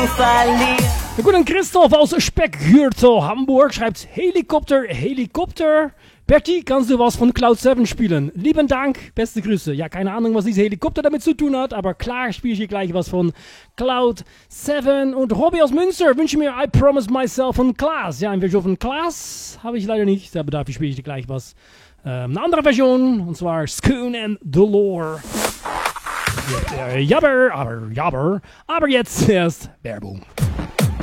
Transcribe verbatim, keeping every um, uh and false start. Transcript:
verlieren. Der gute Christoph aus Speckgürtel, Hamburg, schreibt Helikopter, Helikopter. Bertie, kannst du was von Cloud sieben spielen? Lieben Dank, beste Grüße. Ja, keine Ahnung, was dieser Helikopter damit zu tun hat, aber klar spiele ich hier gleich was von Cloud sieben. Und Robby aus Münster wünsche mir I Promise Myself von Klaas. Ja, eine Version von Klaas habe ich leider nicht, aber dafür spiele ich dir gleich was. Ähm, eine andere Version, und zwar Schoon and Dolore. Äh, jabber, aber jabber. Aber jetzt erst Werbung.